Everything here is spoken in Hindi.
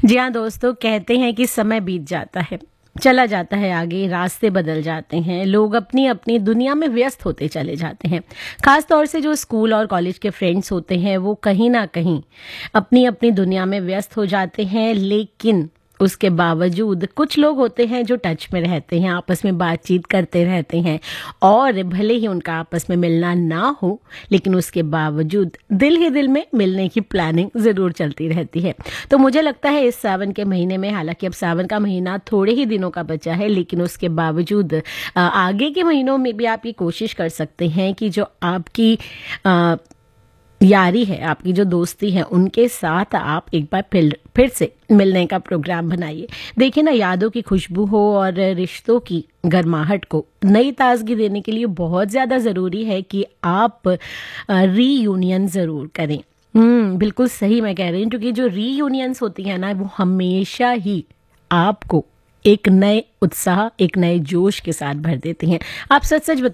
जी हाँ दोस्तों, कहते हैं कि समय बीत जाता है, चला जाता है आगे, रास्ते बदल जाते हैं, लोग अपनी अपनी दुनिया में व्यस्त होते चले जाते हैं। खास तौर से जो स्कूल और कॉलेज के फ्रेंड्स होते हैं वो कहीं ना कहीं अपनी अपनी दुनिया में व्यस्त हो जाते हैं, लेकिन उसके बावजूद कुछ लोग होते हैं जो टच में रहते हैं, आपस में बातचीत करते रहते हैं, और भले ही उनका आपस में मिलना ना हो, लेकिन उसके बावजूद दिल ही दिल में मिलने की प्लानिंग ज़रूर चलती रहती है। तो मुझे लगता है इस सावन के महीने में, हालांकि अब सावन का महीना थोड़े ही दिनों का बचा है, लेकिन उसके बावजूद आगे के महीनों में भी आप ये कोशिश कर सकते हैं कि जो आपकी यारी है, आपकी जो दोस्ती है, उनके साथ आप एक बार फिर से मिलने का प्रोग्राम बनाइए। देखिए ना, यादों की खुशबू हो और रिश्तों की गर्माहट को नई ताजगी देने के लिए बहुत ज़्यादा ज़रूरी है कि आप रीयूनियन ज़रूर करें। बिल्कुल सही मैं कह रही हूँ, क्योंकि जो रीयूनियंस होती है ना, वो हमेशा ही आपको एक नए उत्साह, एक नए जोश के साथ भर देती हैं। आप सच सच